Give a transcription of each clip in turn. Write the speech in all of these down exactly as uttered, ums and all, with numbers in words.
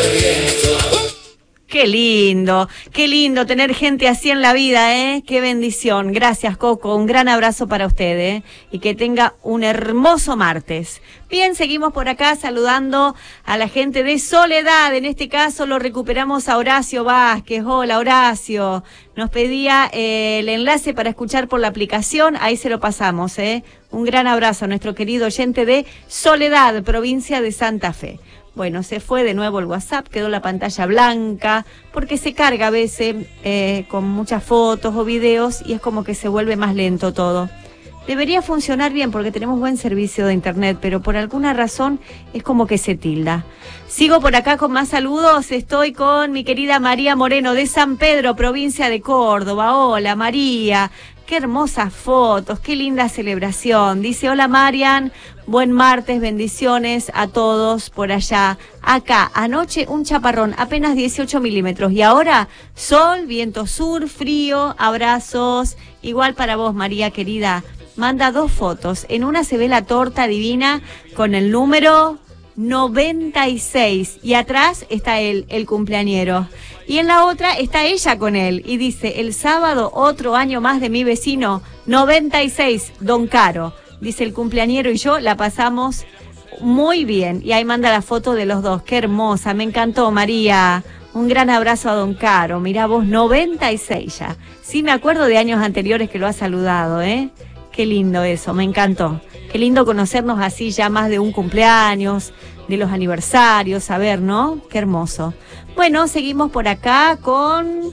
Qué lindo, qué lindo tener gente así en la vida, ¿eh? Qué bendición. Gracias, Coco. Un gran abrazo para usted, ¿eh? Y que tenga un hermoso martes. Bien, seguimos por acá saludando a la gente de Soledad. En este caso lo recuperamos a Horacio Vázquez. Hola, Horacio. Nos pedía eh, el enlace para escuchar por la aplicación. Ahí se lo pasamos, ¿eh? Un gran abrazo a nuestro querido oyente de Soledad, provincia de Santa Fe. Bueno, se fue de nuevo el WhatsApp, quedó la pantalla blanca, porque se carga a veces eh, con muchas fotos o videos y es como que se vuelve más lento todo. Debería funcionar bien porque tenemos buen servicio de internet, pero por alguna razón es como que se tilda. Sigo por acá con más saludos, estoy con mi querida María Moreno de San Pedro, provincia de Córdoba. Hola, María. Qué hermosas fotos, qué linda celebración. Dice, hola Marian, buen martes, bendiciones a todos por allá. Acá, anoche un chaparrón, apenas dieciocho milímetros. Y ahora, sol, viento sur, frío, abrazos. Igual para vos, María querida. Manda dos fotos. En una se ve la torta divina con el número noventa y seis. Y atrás está él, el cumpleañero. Y en la otra está ella con él y dice, el sábado otro año más de mi vecino, noventa y seis, Don Caro. Dice el cumpleañero y yo la pasamos muy bien. Y ahí manda la foto de los dos, qué hermosa, me encantó María. Un gran abrazo a Don Caro, mirá vos, noventa y seis ya. Sí me acuerdo de años anteriores que lo ha saludado, ¿eh? Qué lindo eso, me encantó. Qué lindo conocernos así ya más de un cumpleaños, de los aniversarios, saber, ¿no? Qué hermoso. Bueno, seguimos por acá con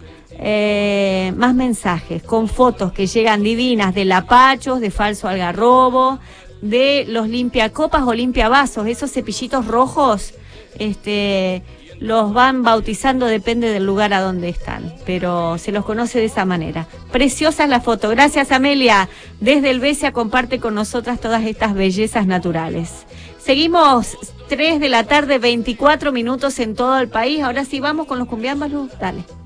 eh, más mensajes, con fotos que llegan divinas de lapachos, de falso algarrobo, de los limpiacopas o limpiavasos, esos cepillitos rojos, este, los van bautizando, depende del lugar a donde están, pero se los conoce de esa manera. Preciosa la foto, gracias Amelia, desde el Besia comparte con nosotras todas estas bellezas naturales. Seguimos, tres de la tarde, veinticuatro minutos en todo el país. Ahora sí vamos con los cumbiambas, Dale.